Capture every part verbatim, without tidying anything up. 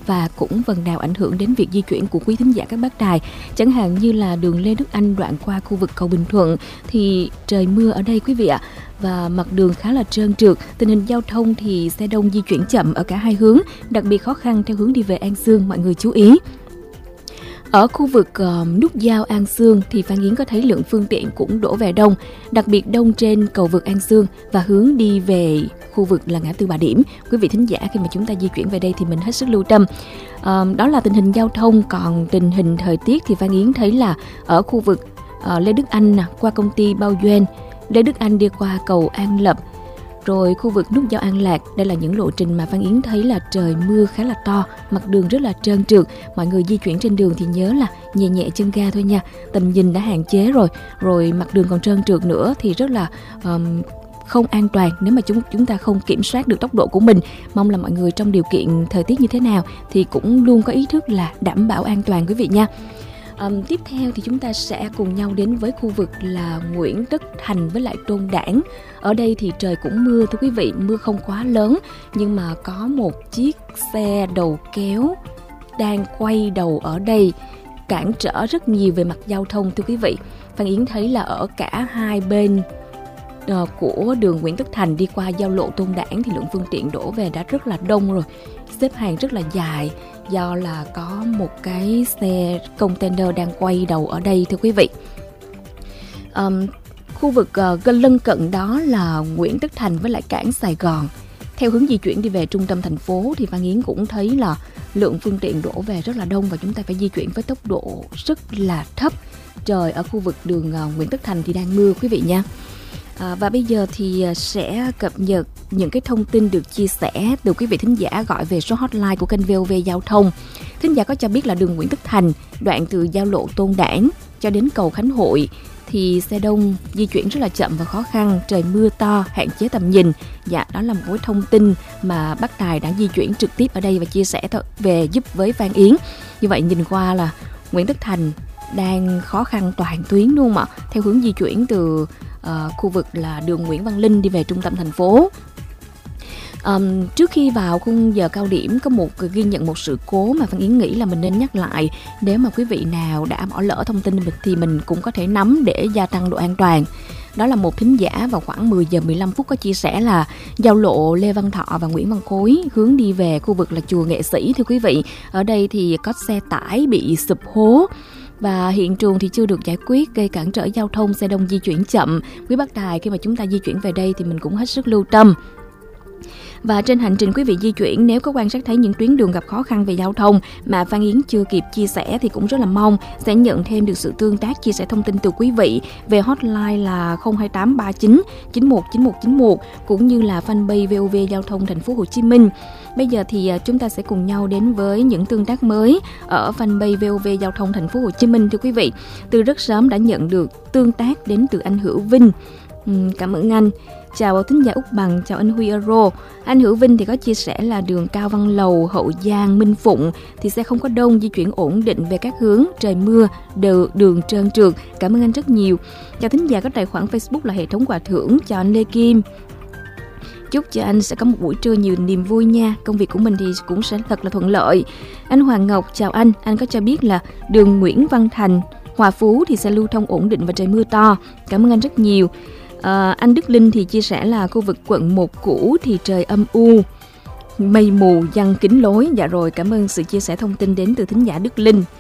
và cũng phần nào ảnh hưởng đến việc di chuyển của quý thính giả các bác đài. Chẳng hạn như là đường Lê Đức Anh đoạn qua khu vực cầu Bình Thuận thì trời mưa ở đây quý vị ạ, và mặt đường khá là trơn trượt. Tình hình giao thông thì xe đông di chuyển chậm ở cả hai hướng, đặc biệt khó khăn theo hướng đi về An Xương, mọi người chú ý. Ở khu vực uh, nút giao An Xương thì Phan Yến có thấy lượng phương tiện cũng đổ về đông, đặc biệt đông trên cầu vượt An Xương và hướng đi về khu vực là ngã tư Bà Điểm. Quý vị thính giả khi mà chúng ta di chuyển về đây thì mình hết sức lưu tâm. Uh, đó là tình hình giao thông. Còn tình hình thời tiết thì Phan Yến thấy là ở khu vực uh, Lê Đức Anh nè, qua công ty Bao Duyên, Lê Đức Anh đi qua cầu An Lập, rồi khu vực nút giao An Lạc, đây là những lộ trình mà Phan Yến thấy là trời mưa khá là to, mặt đường rất là trơn trượt. Mọi người di chuyển trên đường thì nhớ là nhẹ nhẹ chân ga thôi nha, tầm nhìn đã hạn chế rồi, rồi mặt đường còn trơn trượt nữa thì rất là um, không an toàn nếu mà chúng chúng ta không kiểm soát được tốc độ của mình. Mong là mọi người trong điều kiện thời tiết như thế nào thì cũng luôn có ý thức là đảm bảo an toàn quý vị nha. Um, tiếp theo thì chúng ta sẽ cùng nhau đến với khu vực là Nguyễn Tất Thành với lại Tôn Đản. Ở đây thì trời cũng mưa thưa quý vị, mưa không quá lớn nhưng mà có một chiếc xe đầu kéo đang quay đầu ở đây, cản trở rất nhiều về mặt giao thông thưa quý vị. Phan Yến thấy là ở cả hai bên uh, của đường Nguyễn Tất Thành đi qua giao lộ Tôn Đản thì lượng phương tiện đổ về đã rất là đông rồi, xếp hàng rất là dài, do là có một cái xe container đang quay đầu ở đây thưa quý vị. Um, khu vực uh, gần lân cận đó là Nguyễn Tất Thành với lại cảng Sài Gòn. Theo hướng di chuyển đi về trung tâm thành phố thì Phan Yến cũng thấy là lượng phương tiện đổ về rất là đông và chúng ta phải di chuyển với tốc độ rất là thấp. Trời ở khu vực đường uh, Nguyễn Tất Thành thì đang mưa quý vị nha. À, và bây giờ thì sẽ cập nhật những cái thông tin được chia sẻ từ quý vị thính giả gọi về số hotline của kênh vê o vê Giao thông. Thính giả có cho biết là đường Nguyễn Tất Thành, đoạn từ giao lộ Tôn Đản cho đến cầu Khánh Hội thì xe đông di chuyển rất là chậm và khó khăn, trời mưa to, hạn chế tầm nhìn. Dạ, đó là một cái thông tin mà bác Tài đã di chuyển trực tiếp ở đây và chia sẻ về giúp với Phan Yến. Như vậy nhìn qua là Nguyễn Tất Thành đang khó khăn toàn tuyến luôn mà, theo hướng di chuyển từ Uh, khu vực là đường Nguyễn Văn Linh đi về trung tâm thành phố. Um, trước khi vào khung giờ cao điểm có một ghi nhận một sự cố mà Phan Yến nghĩ là mình nên nhắc lại. Nếu mà quý vị nào đã bỏ lỡ thông tin thì mình cũng có thể nắm để gia tăng độ an toàn. Đó là một thính giả vào khoảng mười giờ mười lăm phút có chia sẻ là giao lộ Lê Văn Thọ và Nguyễn Văn Khối hướng đi về khu vực là chùa Nghệ Sĩ thưa quý vị. Ở đây thì có xe tải bị sụp hố và hiện trường thì chưa được giải quyết, gây cản trở giao thông, xe đông di chuyển chậm. Quý bác Tài khi mà chúng ta di chuyển về đây thì mình cũng hết sức lưu tâm. Và trên hành trình quý vị di chuyển, nếu có quan sát thấy những tuyến đường gặp khó khăn về giao thông mà Phan Yến chưa kịp chia sẻ thì cũng rất là mong sẽ nhận thêm được sự tương tác, chia sẻ thông tin từ quý vị về hotline là không hai tám ba chín chín một chín một chín một cũng như là fanpage vê o vê Giao thông Thành phố Hồ Chí Minh. Bây giờ thì chúng ta sẽ cùng nhau đến với những tương tác mới ở fanpage vê o vê Giao thông Thành phố Hồ Chí Minh thưa quý vị. Từ rất sớm đã nhận được tương tác đến từ anh Hữu Vinh. Uhm, cảm ơn anh. Chào thính giả Úc Bằng, chào anh Huy Euro. Anh Hữu Vinh thì có chia sẻ là đường Cao Văn Lầu, Hậu Giang, Minh Phụng thì xe không có đông, di chuyển ổn định về các hướng, trời mưa, đường, đường trơn trượt. Cảm ơn anh rất nhiều. Chào thính giả có tài khoản Facebook là Hệ thống Quà Thưởng, chào anh Lê Kim. Chúc cho anh sẽ có một buổi trưa nhiều niềm vui nha. Công việc của mình thì cũng sẽ thật là thuận lợi. Anh Hoàng Ngọc, chào anh. Anh có cho biết là đường Nguyễn Văn Thành, Hòa Phú thì sẽ lưu thông ổn định và trời mưa to. Cảm ơn anh rất nhiều. À, anh Đức Linh thì chia sẻ là khu vực quận một cũ thì trời âm u, mây mù giăng kín lối. Dạ rồi, cảm ơn sự chia sẻ thông tin đến từ thính giả Đức Linh.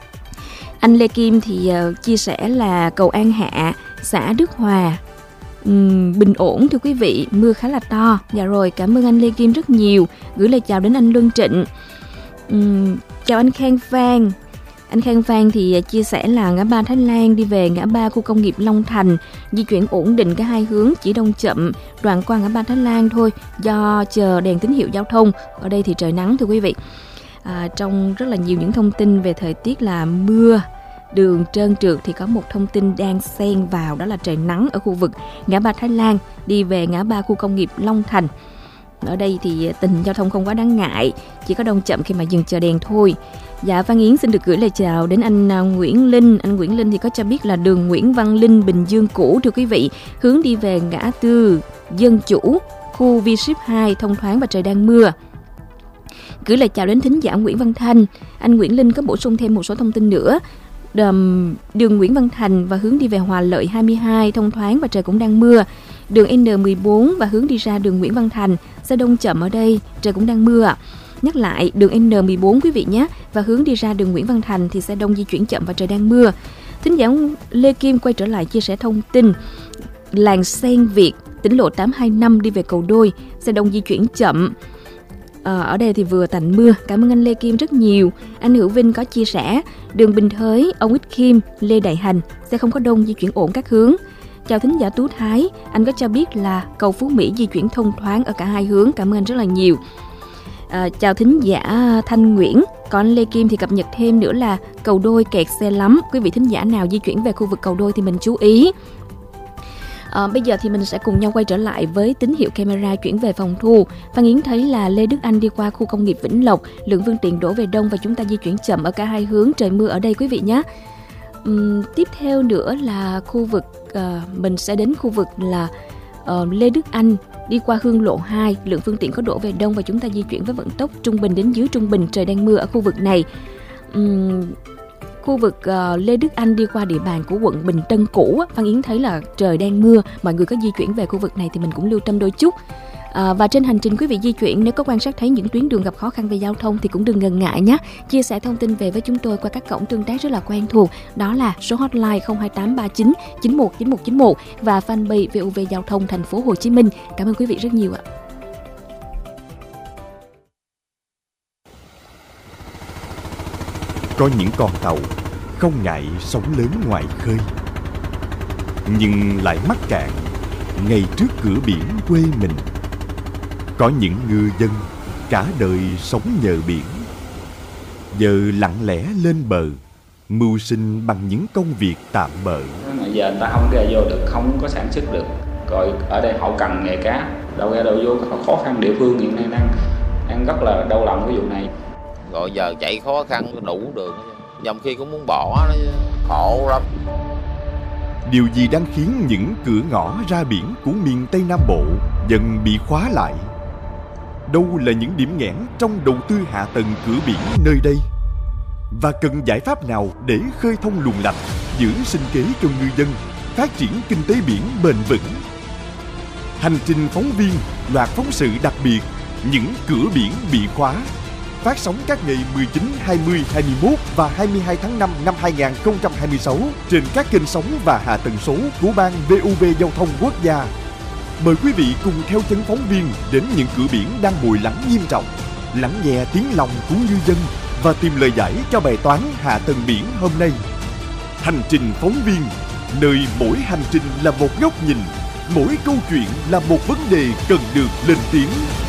Anh Lê Kim thì uh, chia sẻ là cầu An Hạ, xã Đức Hòa uhm, bình ổn thưa quý vị, mưa khá là to. Dạ rồi, cảm ơn anh Lê Kim rất nhiều. Gửi lời chào đến anh Luân Trịnh. uhm, Chào anh Khang Phan. Anh Khang Phan thì chia sẻ là ngã ba Thái Lan đi về ngã ba khu công nghiệp Long Thành, di chuyển ổn định cả hai hướng, chỉ đông chậm đoạn qua ngã ba Thái Lan thôi do chờ đèn tín hiệu giao thông. Ở đây thì trời nắng thưa quý vị. À, trong rất là nhiều những thông tin về thời tiết là mưa, đường trơn trượt thì có một thông tin đang xen vào, đó là trời nắng ở khu vực ngã ba Thái Lan đi về ngã ba khu công nghiệp Long Thành. Ở đây thì tình hình giao thông không quá đáng ngại, chỉ có đông chậm khi mà dừng chờ đèn thôi. Dạ, Phan Yến xin được gửi lời chào đến anh Nguyễn Linh. Anh Nguyễn Linh thì có cho biết là đường Nguyễn Văn Linh, Bình Dương cũ thưa quý vị, hướng đi về ngã tư Dân Chủ, khu V-Ship hai thông thoáng và trời đang mưa. Gửi lời chào đến thính giả Nguyễn Văn Thành. Anh Nguyễn Linh có bổ sung thêm một số thông tin nữa. Đường, đường Nguyễn Văn Thành và hướng đi về Hòa Lợi hai mươi hai thông thoáng và trời cũng đang mưa. Đường N mười bốn và hướng đi ra đường Nguyễn Văn Thành xe đông chậm ở đây, trời cũng đang mưa. Nhắc lại, đường N mười bốn quý vị nhé, và hướng đi ra đường Nguyễn Văn Thành thì xe đông di chuyển chậm và trời đang mưa. Thính giả Lê Kim quay trở lại chia sẻ thông tin làng Sen Việt, tỉnh lộ tám hai năm đi về Cầu Đôi, xe đông di chuyển chậm. À, ở đây thì vừa tạnh mưa. Cảm ơn anh Lê Kim rất nhiều. Anh Hữu Vinh có chia sẻ đường Bình Thới, ông Ích Kim, Lê Đại Hành sẽ không có đông, di chuyển ổn các hướng. Chào thính giả Tú Thái, anh có cho biết là cầu Phú Mỹ di chuyển thông thoáng ở cả hai hướng. Cảm ơn anh rất là nhiều. À, chào thính giả Thanh Nguyễn. Còn anh Lê Kim thì cập nhật thêm nữa là Cầu Đôi kẹt xe lắm. Quý vị thính giả nào di chuyển về khu vực Cầu Đôi thì mình chú ý. À, bây giờ thì mình sẽ cùng nhau quay trở lại với tín hiệu camera chuyển về phòng thu. Phan Yến thấy là Lê Đức Anh đi qua khu công nghiệp Vĩnh Lộc, lượng phương tiện đổ về đông và chúng ta di chuyển chậm ở cả hai hướng, trời mưa ở đây quý vị nhé. Uhm, tiếp theo nữa là khu vực uh, mình sẽ đến khu vực là uh, Lê Đức Anh đi qua Hương Lộ hai, lượng phương tiện có đổ về đông và chúng ta di chuyển với vận tốc trung bình đến dưới trung bình, trời đang mưa ở khu vực này. Uhm, Khu vực uh, Lê Đức Anh đi qua địa bàn của quận Bình Tân cũ, Phan Yến thấy là trời đang mưa, mọi người có di chuyển về khu vực này thì mình cũng lưu tâm đôi chút. À, và trên hành trình quý vị di chuyển, nếu có quan sát thấy những tuyến đường gặp khó khăn về giao thông thì cũng đừng ngần ngại nhé. Chia sẻ thông tin về với chúng tôi qua các cổng tương tác rất là quen thuộc, đó là số hotline không hai tám ba chín chín một chín một chín một và fanpage vê o vê Giao thông Thành phố Hồ Chí Minh. Cảm ơn quý vị rất nhiều ạ. Có những con tàu không ngại sóng lớn ngoài khơi, nhưng lại mắc cạn ngay trước cửa biển quê mình. Có những ngư dân cả đời sống nhờ biển, giờ lặng lẽ lên bờ, mưu sinh bằng những công việc tạm bợ. Mà giờ người ta không ra vô được, không có sản xuất được. Rồi ở đây hậu cần nghề cá, đâu ra đâu vô, khó khăn địa phương hiện nay đang đang rất là đau lòng cái vụ này. Rồi giờ chạy khó khăn đủ đường, dòng khi cũng muốn bỏ nó khổ lắm. Điều gì đang khiến những cửa ngõ ra biển của miền Tây Nam Bộ dần bị khóa lại? Đâu là những điểm nghẽn trong đầu tư hạ tầng cửa biển nơi đây? Và cần giải pháp nào để khơi thông luồng lạch, giữ sinh kế cho ngư dân, phát triển kinh tế biển bền vững? Hành trình phóng viên, loạt phóng sự đặc biệt Những cửa biển bị khóa, phát sóng các ngày mười chín, hai mươi, hai mươi mốt và hai mươi hai tháng năm năm hai nghìn không trăm hai mươi sáu trên các kênh sóng và hạ tần số của Ban vê o vê Giao thông Quốc gia. Mời quý vị cùng theo chân phóng viên đến những cửa biển đang bồi lắng nghiêm trọng, lắng nghe tiếng lòng của ngư dân và tìm lời giải cho bài toán hạ tầng biển hôm nay. Hành trình phóng viên, nơi mỗi hành trình là một góc nhìn, mỗi câu chuyện là một vấn đề cần được lên tiếng.